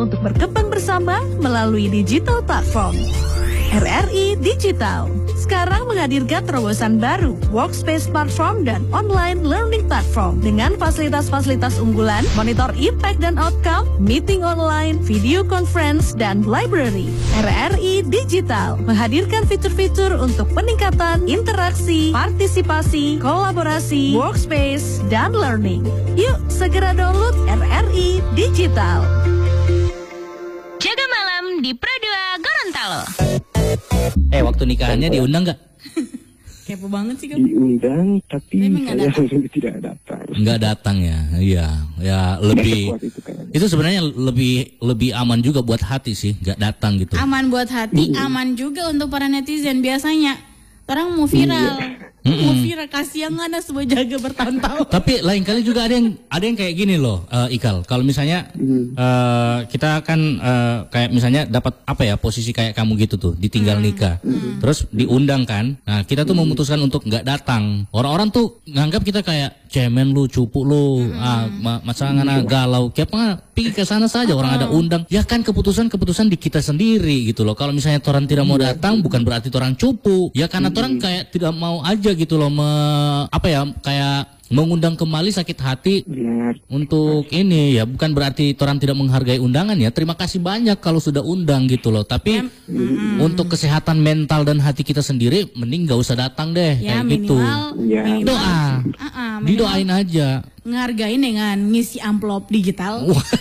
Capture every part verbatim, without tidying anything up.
untuk berkembang bersama melalui digital platform. R R I Digital sekarang menghadirkan terobosan baru, workspace platform dan online learning platform dengan fasilitas-fasilitas unggulan, monitor impact dan outcome, meeting online, video conference, dan library. R R I Digital menghadirkan fitur-fitur untuk peningkatan interaksi, partisipasi, kolaborasi, workspace, dan learning. Yuk segera download R R I Digital. Jaga malam di Pro dua Gorontalo. Eh, waktu nikahannya diundang nggak? Kepo banget sih kamu. Diundang, tapi saya tidak datang. Nggak datang ya, iya, ya lebih. Itu sebenarnya lebih lebih aman juga buat hati sih, nggak datang gitu. Aman buat hati, Hmm. aman juga untuk para netizen. Biasanya orang mau viral, Iya. mau viral, kasihan ada sebuah jaga bertahun-tahun. Tapi lain kali juga ada yang ada yang kayak gini loh, uh, Ikal. Kalau misalnya uh, kita kan uh, kayak misalnya dapat apa ya posisi kayak kamu gitu tuh, ditinggal nikah, terus diundang kan. Nah kita tuh memutuskan untuk nggak datang. Orang-orang tuh nganggap kita kayak cemen lu, cupu lu, ah, ma masalah galau. Kayak apa? Pergi ke sana saja, orang ada undang. Ya kan keputusan-keputusan di kita sendiri gitu loh. Kalau misalnya orang tidak mau datang, bukan berarti orang cupu. Ya karena orang kayak tidak mau aja gitu loh, me, apa ya, kayak mengundang kembali sakit hati. Benar. Untuk ini ya bukan berarti orang tidak menghargai undangan ya. Terima kasih banyak kalau sudah undang gitu loh. Tapi mm, untuk kesehatan mental dan hati kita sendiri, mending gak usah datang deh Ya kayak minimal, gitu. Ya. minimal Doa, uh-uh, minimal didoain aja. ngehargain dengan ngisi amplop digital.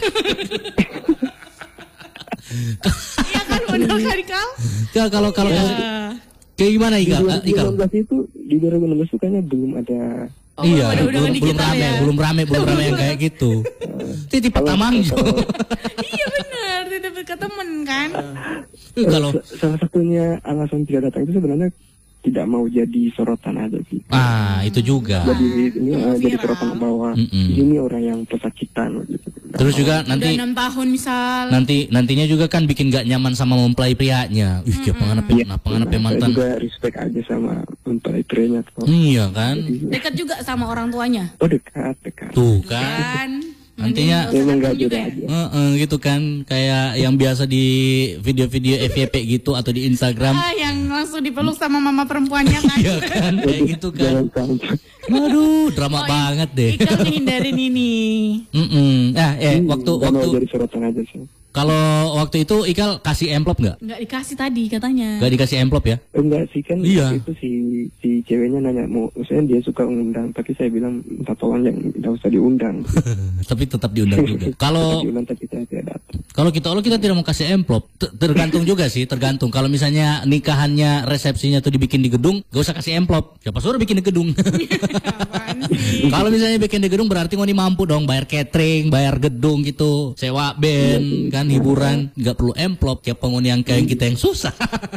Iya kan, benar kan Kal? Ya kalau kalau Ya. kayak gimana Di Ikal? dua ribu Ikal? enam belas itu, di dua ribu enam belas itu kayaknya belum ada. Oh, Iya, belum ada undangan belum, belum digital rame, ya? belum rame, belum rame yang kayak gitu. Titip Tamangjo. Iya benar, tidak ke temen kan? Kalau Sa- salah satunya alasan tidak datang itu sebenarnya tidak mau jadi sorotan aja sih. ah itu juga. Jadi ini mau uh, jadi viral. sorotan bahwa Mm-mm. ini orang yang pesakitan gitu. Terus juga Udah nanti enam tahun misal. nanti nantinya juga kan bikin gak nyaman sama mempelai prianya. Ih, dia pengen Iya, apa pengen apa nah, mantan. saya juga respect aja sama mempelai prianya tuh. Iya kan? Dekat juga sama orang tuanya. Oh dekat, dekat. Tuh kan. Kan? Nantinya Mending Emang nggak nggak usah beda datang aja. Heeh, gitu kan, kayak yang biasa di video-video F Y P gitu atau di Instagram. Ah, yang langsung dipeluk sama mama perempuannya kan? Iya kan, kayak gitu kan. Jangan sampai. Waduh, drama Oh, banget deh. Ikal hindarin ini. Mm-mm. Nah, eh waktu Nggak mau waktu jadi sorotan aja sih. kalau waktu itu Ikal kasih amplop nggak? Nggak dikasih tadi katanya. Nggak dikasih amplop ya? Enggak sih kan, Iya. itu si si ceweknya nanya mau, maksudnya dia suka mengundang, tapi saya bilang minta tolong yang tidak usah diundang. Tapi tetap diundang juga. Kalau diundang tapi saya tidak datang. Kalau kita kalau kita tidak mau kasih amplop, ter- tergantung juga sih, tergantung. Kalau misalnya nikahannya, resepsinya tuh dibikin di gedung, gak usah kasih amplop. Siapa suruh bikin di gedung? Apaan sih? Kalau misalnya bikin di gedung berarti ngoni mampu dong bayar catering, bayar gedung gitu, sewa band, kan hiburan, nggak perlu amplop. Kayak penghuni yang kayak kita yang susah.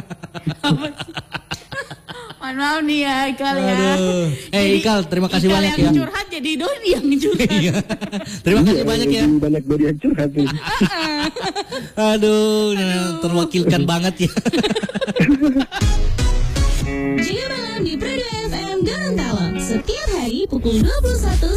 Mohon maaf nih ya Ikal ya. Aduh. Eh Jadi, Ikal, terima kasih Ikal banyak yang ya. curhat jadi Doni yang curhat. Iya. Terima kasih Iya, banyak ya. lebih banyak dari yang curhat nih. Aduh, terwakilkan banget ya. Jaga malam di Pro dua F M Gorontalo setiap hari pukul dua puluh satu